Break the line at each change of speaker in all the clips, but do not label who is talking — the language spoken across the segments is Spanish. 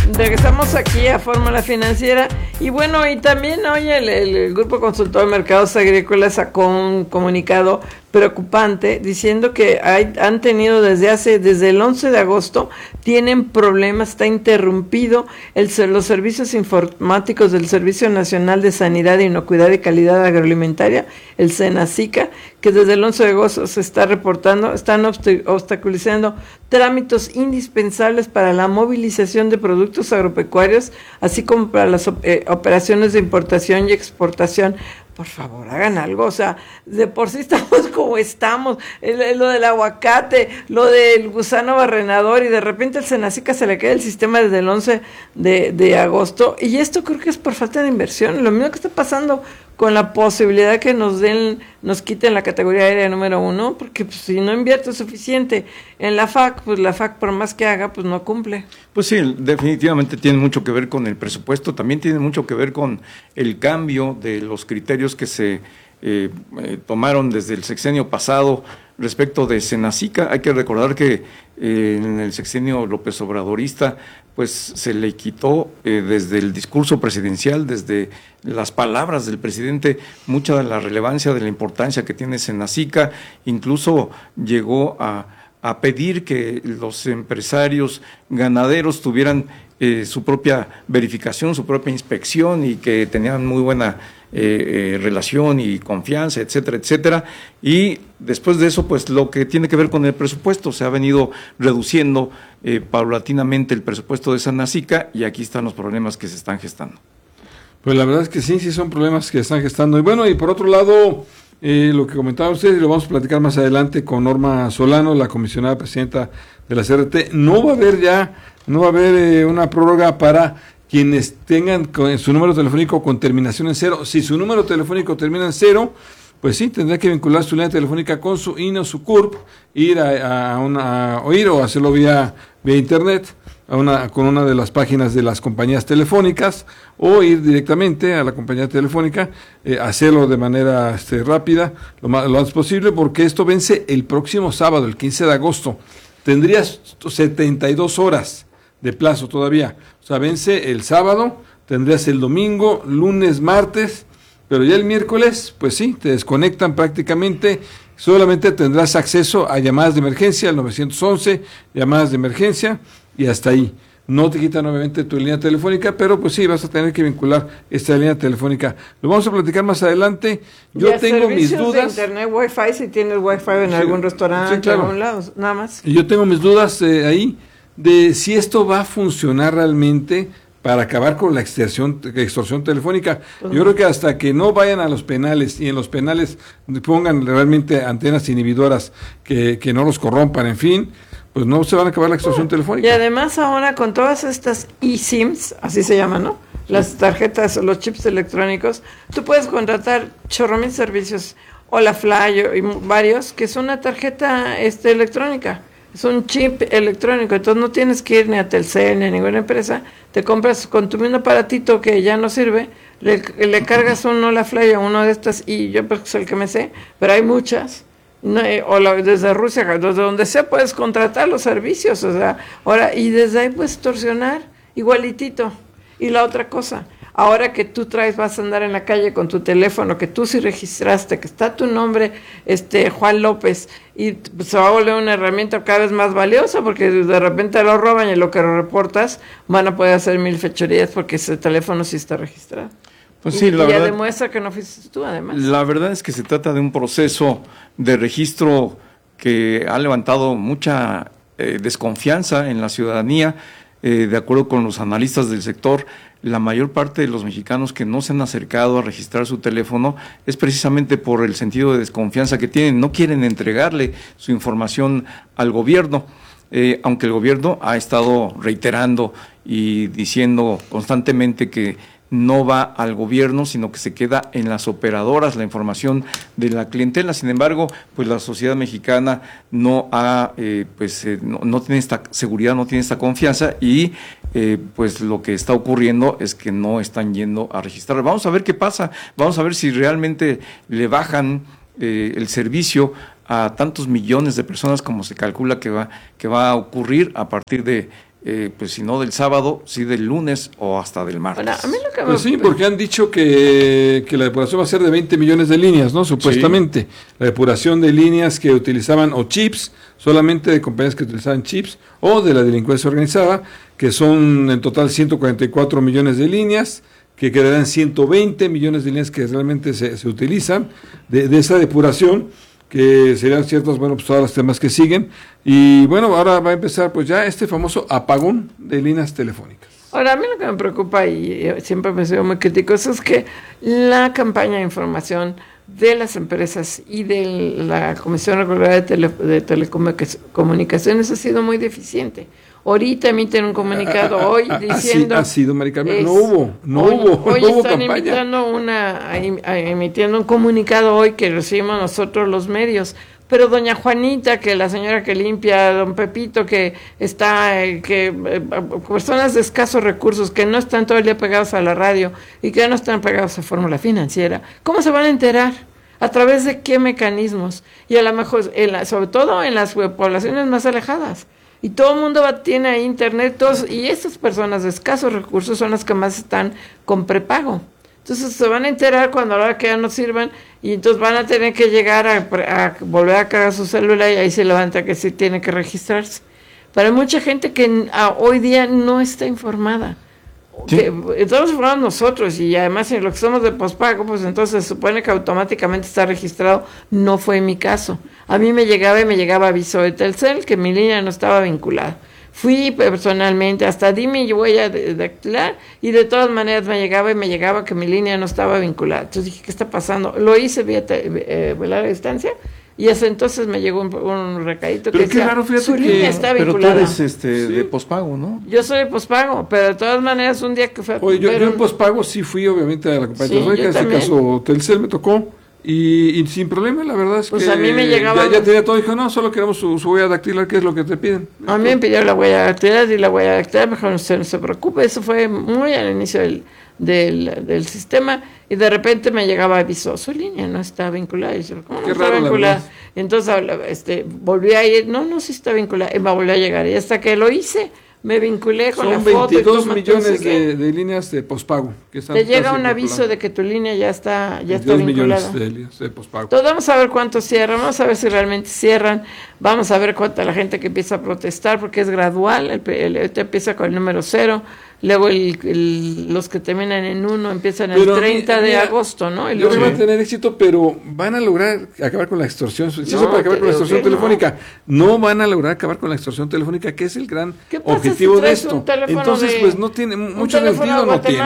Regresamos aquí a Fórmula Financiera y bueno, y también hoy el Grupo Consultor de Mercados Agrícolas sacó un comunicado preocupante diciendo que han tenido desde el 11 de agosto tienen problemas, está interrumpido los servicios informáticos del Servicio Nacional de Sanidad, Inocuidad y Calidad Agroalimentaria, el SENASICA, que desde el 11 de agosto se está reportando, están obstaculizando trámites indispensables para la movilización de productos agropecuarios, así como para las operaciones de importación y exportación. Por favor, hagan algo, o sea, de por sí estamos como estamos, lo del aguacate, lo del gusano barrenador, y de repente el SENASICA se le queda el sistema desde el 11 de agosto, y esto creo que es por falta de inversión. Lo mismo que está pasando con la posibilidad que nos quiten la categoría aérea número 1, porque pues, si no invierte suficiente en la FAC, pues la FAC por más que haga, pues no cumple.
Pues sí, definitivamente tiene mucho que ver con el presupuesto, también tiene mucho que ver con el cambio de los criterios que se tomaron desde el sexenio pasado respecto de SENASICA. Hay que recordar que en el sexenio López Obradorista pues se le quitó desde el discurso presidencial, desde las palabras del presidente, mucha de la relevancia, de la importancia que tiene SENASICA. Incluso llegó a pedir que los empresarios ganaderos tuvieran su propia verificación, su propia inspección, y que tenían muy buena relación y confianza, etcétera, etcétera. Y después de eso, pues lo que tiene que ver con el presupuesto, se ha venido reduciendo paulatinamente el presupuesto de SENASICA, y aquí están los problemas que se están gestando.
Pues la verdad es que sí son problemas que se están gestando. Y bueno, y por otro lado, lo que comentaba usted, y lo vamos a platicar más adelante con Norma Solano, la comisionada presidenta de la CRT, no va a haber una prórroga para quienes tengan su número telefónico con terminación en 0. Si su número telefónico termina en 0, pues sí, tendrá que vincular su línea telefónica con su INE o su CURP, ir o hacerlo vía internet, con una de las páginas de las compañías telefónicas, o ir directamente a la compañía telefónica, hacerlo de manera rápida, lo antes posible, porque esto vence el próximo sábado, el 15 de agosto. Tendrías 72 horas de plazo todavía, o sea, vence el sábado, tendrías el domingo, lunes, martes, pero ya el miércoles, pues sí, te desconectan prácticamente, solamente tendrás acceso a llamadas de emergencia, al 911, llamadas de emergencia, y hasta ahí. No te quitan nuevamente tu línea telefónica, pero pues sí, vas a tener que vincular esta línea telefónica. Lo vamos a platicar más adelante. Yo tengo mis dudas.
De internet, Wi-Fi, si tienes Wi-Fi en algún restaurante, sí, claro, en algún lado, nada más.
Y yo tengo mis dudas ahí de si esto va a funcionar realmente para acabar con la extorsión telefónica. Yo creo que hasta que no vayan a los penales y en los penales pongan realmente antenas inhibidoras que no los corrompan, en fin, pues no se van a acabar la extorsión telefónica.
Y además ahora con todas estas eSIMs, así se llaman, ¿no? Las tarjetas, los chips electrónicos, tú puedes contratar chorromil servicios, Olafly y varios, que es una tarjeta electrónica. Es un chip electrónico, entonces no tienes que ir ni a Telcel ni a ninguna empresa, te compras con tu mismo aparatito que ya no sirve, le cargas un Olafly a uno de estas, y yo pues es el que me sé, pero hay muchas, desde Rusia, desde donde sea puedes contratar los servicios, o sea, ahora, y desde ahí puedes extorsionar igualitito. Y la otra cosa, ahora que tú vas a andar en la calle con tu teléfono, que tú sí registraste, que está tu nombre, Juan López, y se va a volver una herramienta cada vez más valiosa, porque de repente lo roban y lo que lo reportas van a poder hacer 1000 fechorías porque ese teléfono sí está registrado.
Pues sí, la
verdad,
ya
demuestra que no fuiste tú, además.
La verdad es que se trata de un proceso de registro que ha levantado mucha desconfianza en la ciudadanía. De acuerdo con los analistas del sector, la mayor parte de los mexicanos que no se han acercado a registrar su teléfono es precisamente por el sentido de desconfianza que tienen. No quieren entregarle su información al gobierno, aunque el gobierno ha estado reiterando y diciendo constantemente que no va al gobierno, sino que se queda en las operadoras la información de la clientela. Sin embargo, pues la sociedad mexicana no tiene esta seguridad, no tiene esta confianza, y pues lo que está ocurriendo es que no están yendo a registrar. Vamos a ver qué pasa, vamos a ver si realmente le bajan el servicio a tantos millones de personas como se calcula que va a ocurrir a partir de pues si no del sábado, sí del lunes o hasta del martes.
Bueno, a mí lo que
Pues sí, porque han dicho que la depuración va a ser de 20 millones de líneas, ¿no? Supuestamente. Sí. La depuración de líneas que utilizaban, o chips, solamente de compañías que utilizaban chips, o de la delincuencia organizada, que son en total 144 millones de líneas, que quedarán 120 millones de líneas que realmente se utilizan de esa depuración, que serían ciertos, bueno, pues todos los temas que siguen. Y bueno, ahora va a empezar pues ya este famoso apagón de líneas telefónicas.
Ahora, a mí lo que me preocupa, y siempre me sido muy crítico, es que la campaña de información de las empresas y de la Comisión Reguladora de Telecomunicaciones ha sido muy deficiente. Ahorita emiten un comunicado hoy diciendo...
Ha sido, Maricarmen, no hubo
Hoy están
campaña.
emitiendo un comunicado hoy que recibimos nosotros los medios, pero doña Juanita, que la señora que limpia, don Pepito, que está, personas de escasos recursos, que no están todo el día pegados a la radio y que no están pegados a Fórmula Financiera, ¿cómo se van a enterar? ¿A través de qué mecanismos? Y a lo mejor, sobre todo en las poblaciones más alejadas. Y todo el mundo tiene ahí internet, y estas personas de escasos recursos son las que más están con prepago. Entonces se van a enterar cuando a la hora que ya no sirvan, y entonces van a tener que llegar a volver a cargar su celular, y ahí se levanta que sí tiene que registrarse. Pero hay mucha gente que hoy día no está informada. Sí. Estamos informados nosotros, y además en lo que somos de pospago, pues entonces se supone que automáticamente está registrado. No fue mi caso. A mí me llegaba aviso de Telcel que mi línea no estaba vinculada. Fui personalmente, hasta di mi huella dactilar, y de todas maneras me llegaba que mi línea no estaba vinculada. Entonces dije, ¿qué está pasando? Lo hice vía a distancia, y hasta entonces me llegó un recadito que decía,
raro,
su línea está vinculada.
Pero tú eres de pospago, ¿no?
Yo soy de pospago, pero de todas maneras un día que fue...
Oye, yo en pospago sí fui, obviamente, a la compañía telefónica, en este caso Telcel me tocó, y sin problema, la verdad es
pues
que
a mí me llegaba,
ya tenía todo, dijo, no, solo queremos su huella dactilar, ¿qué es lo que te piden?
A mí me pidieron la huella dactilar, y la huella dactilar, mejor usted no se preocupe, eso fue muy al inicio del sistema, y de repente me llegaba aviso, su línea no está vinculada, y yo, ¿cómo no está vinculada? Entonces volví a ir, no, sí está vinculada, y me volvió a llegar, y hasta que lo hice, me vinculé con la foto.
Son 22 millones de líneas de pospago.
Te llega un aviso de que tu línea ya está vinculada.
22 millones de líneas de pospago.
Entonces vamos a ver cuántos cierran, vamos a ver si realmente cierran, vamos a ver cuánta la gente que empieza a protestar, porque es gradual, este empieza con el número 0, luego los que terminan en 1 empiezan el 30 de agosto, ¿no?
Yo creo que van a tener éxito, pero van a lograr acabar con la extorsión. Si eso para acabar con la extorsión telefónica, no van a lograr acabar con la extorsión telefónica, que es el gran objetivo de esto. Entonces, pues no tiene mucho sentido,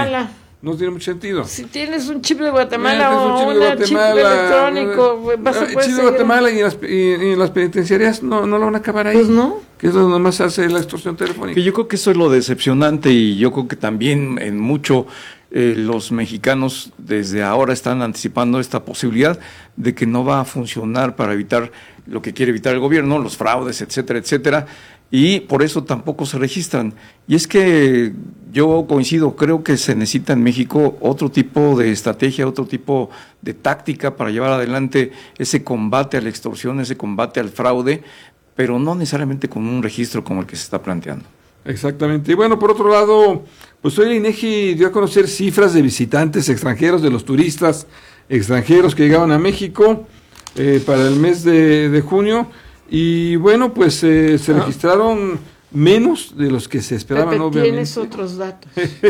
no tiene mucho sentido.
Si tienes un chip de Guatemala o un chip electrónico, vas a poder
chip de Guatemala y en las penitenciarias no lo van a acabar ahí.
Pues no.
Que es donde nomás se hace la extorsión telefónica.
Que yo creo que eso es lo decepcionante, y yo creo que también en mucho los mexicanos desde ahora están anticipando esta posibilidad de que no va a funcionar para evitar lo que quiere evitar el gobierno, los fraudes, etcétera, etcétera. Y por eso tampoco se registran. Y es que yo coincido, creo que se necesita en México otro tipo de estrategia, otro tipo de táctica para llevar adelante ese combate a la extorsión, ese combate al fraude, pero no necesariamente con un registro como el que se está planteando.
Exactamente. Y bueno, por otro lado, pues hoy el INEGI dio a conocer cifras de visitantes extranjeros, de los turistas extranjeros que llegaban a México para el mes de junio. Y bueno, pues se registraron menos de los que se esperaban,
Pepe,
obviamente.
Tienes otros datos.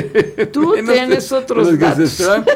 Tú tienes otros datos.
Que se esperaban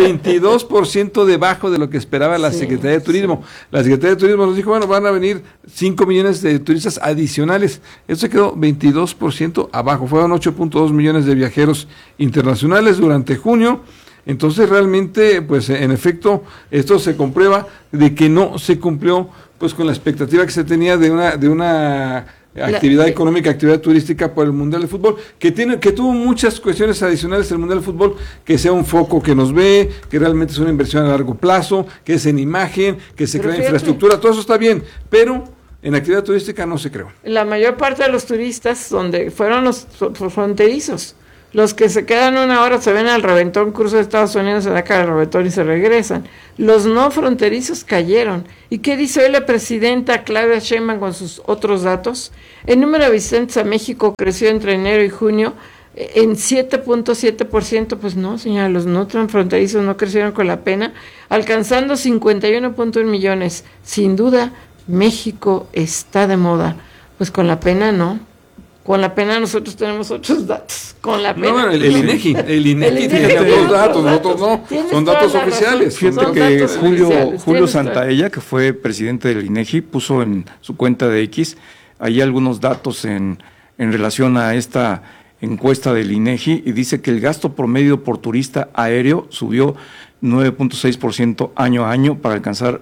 22% debajo de lo que esperaba la Secretaría de Turismo. La Secretaría de Turismo nos dijo, bueno, van a venir 5 millones de turistas adicionales. Eso se quedó 22% abajo. Fueron 8.2 millones de viajeros internacionales durante junio. Entonces realmente, pues en efecto, esto se comprueba de que no se cumplió pues con la expectativa que se tenía de una actividad económica, actividad turística por el Mundial de Fútbol, que tuvo muchas cuestiones adicionales el Mundial de Fútbol, que sea un foco que nos ve, que realmente es una inversión a largo plazo, que es en imagen, que se crea infraestructura, todo eso está bien, pero en actividad turística no se creó.
La mayor parte de los turistas donde fueron los fronterizos. Los que se quedan una hora se ven al reventón, cruzo de Estados Unidos, se da cara al reventón y se regresan. Los no fronterizos cayeron. ¿Y qué dice hoy la presidenta Claudia Sheinbaum con sus otros datos? El número de visitantes a México creció entre enero y junio en 7.7%, pues no, señora, los no transfronterizos no crecieron con la pena, alcanzando 51.1 millones. Sin duda, México está de moda. Pues con la pena no. Con la pena nosotros tenemos otros datos. Con la pena.
No, bueno, el INEGI tiene otros datos, nosotros no. Son datos oficiales.
Fíjate que Julio Santaella, que fue presidente del INEGI, puso en su cuenta de X ahí algunos datos en relación a esta encuesta del INEGI, y dice que el gasto promedio por turista aéreo subió 9.6% año a año para alcanzar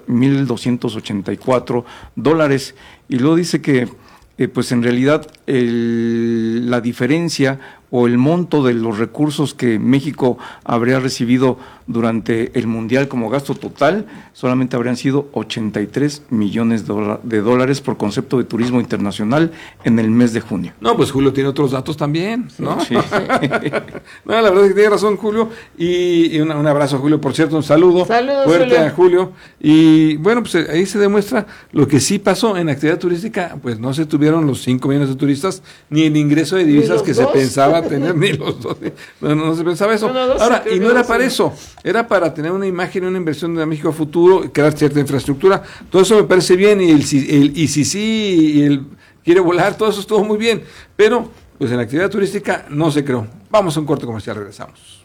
$1,284, y luego dice que pues en realidad la diferencia o el monto de los recursos que México habría recibido durante el Mundial como gasto total solamente habrían sido 83 millones de dólares por concepto de turismo internacional en el mes de junio.
No, pues Julio tiene otros datos también, ¿no?
Sí.
No, la verdad es que tiene razón, Julio, y un abrazo a Julio, por cierto, un saludo fuerte a Julio. Y bueno, pues ahí se demuestra lo que sí pasó en actividad turística, pues no se tuvieron los 5 millones de turistas, ni el ingreso de divisas que se pensaba tener, ni los dos, no se pensaba eso. Ahora, y no era para eso, era para tener una imagen, una inversión de México a futuro, crear cierta infraestructura. Todo eso me parece bien, y el quiere volar, todo eso estuvo muy bien, pero pues en la actividad turística no se creó. Vamos a un corte comercial, regresamos.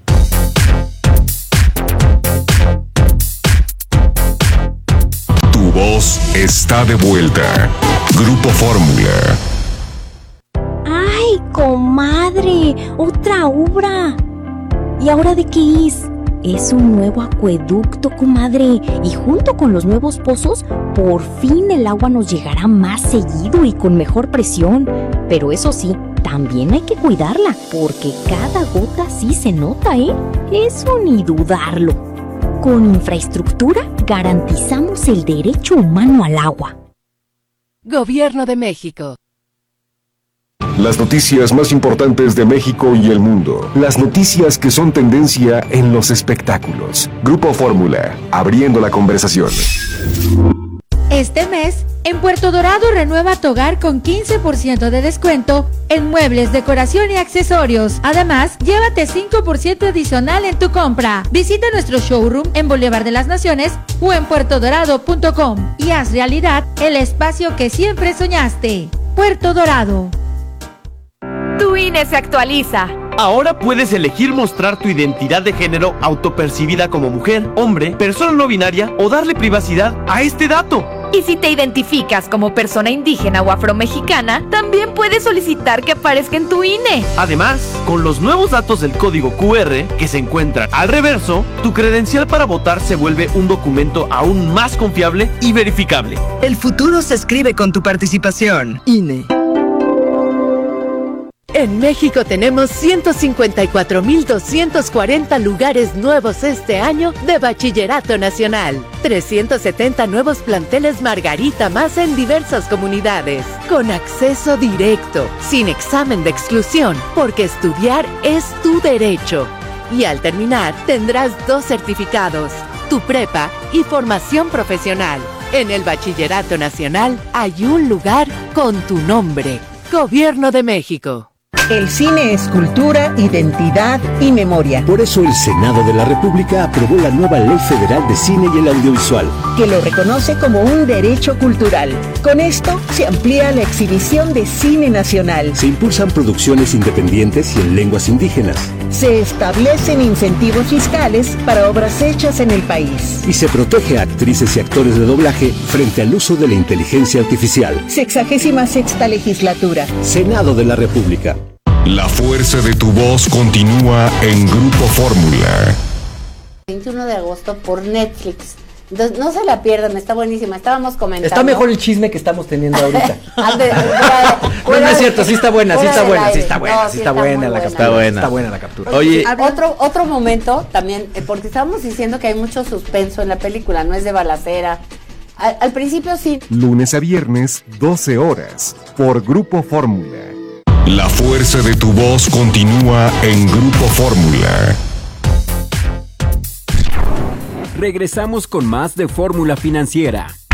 Tu voz está de vuelta. Grupo Fórmula.
¡Ay, comadre! ¡Otra obra! ¿Y ahora de qué es? Es un nuevo acueducto, comadre, y junto con los nuevos pozos, por fin el agua nos llegará más seguido y con mejor presión. Pero eso sí, también hay que cuidarla, porque cada gota sí se nota, ¿eh? Eso ni dudarlo. Con infraestructura garantizamos el derecho humano al agua.
Gobierno de México.
Las noticias más importantes de México y el mundo. Las noticias que son tendencia en los espectáculos. Grupo Fórmula, abriendo la conversación.
Este mes, en Puerto Dorado renueva tu hogar con 15% de descuento en muebles, decoración y accesorios. Además, llévate 5% adicional en tu compra. Visita nuestro showroom en Boulevard de las Naciones o en puertodorado.com y haz realidad el espacio que siempre soñaste. Puerto Dorado.
Tu INE se actualiza.
Ahora puedes elegir mostrar tu identidad de género autopercibida como mujer, hombre, persona no binaria o darle privacidad a este dato.
Y si te identificas como persona indígena o afromexicana, también puedes solicitar que aparezca en tu INE.
Además, con los nuevos datos del código QR que se encuentran al reverso, tu credencial para votar se vuelve un documento aún más confiable y verificable.
El futuro se escribe con tu participación. INE.
En México tenemos 154,240 lugares nuevos este año de Bachillerato Nacional. 370 nuevos planteles Margarita más en diversas comunidades. Con acceso directo, sin examen de exclusión, porque estudiar es tu derecho. Y al terminar tendrás 2 certificados, tu prepa y formación profesional. En el Bachillerato Nacional hay un lugar con tu nombre. Gobierno de México.
El cine es cultura, identidad y memoria.
Por eso el Senado de la República aprobó la nueva Ley Federal de Cine y el Audiovisual,
que lo reconoce como un derecho cultural. Con esto se amplía la exhibición de cine nacional.
Se impulsan producciones independientes y en lenguas indígenas.
Se establecen incentivos fiscales para obras hechas en el país.
Y se protege a actrices y actores de doblaje frente al uso de la inteligencia artificial.
66ª legislatura.
Senado de la República.
La fuerza de tu voz continúa en Grupo Fórmula.
21 de agosto por Netflix. Entonces, no se la pierdan, está buenísima. Estábamos comentando.
Está mejor el chisme que estamos teniendo ahorita. No es cierto, sí está buena la captura.
Oye, otro momento también, porque estábamos diciendo que hay mucho suspenso en la película, no es de balacera. Al principio sí.
Lunes a viernes, 12 horas, por Grupo Fórmula. La fuerza de tu voz continúa en Grupo Fórmula.
Regresamos con más de Fórmula Financiera.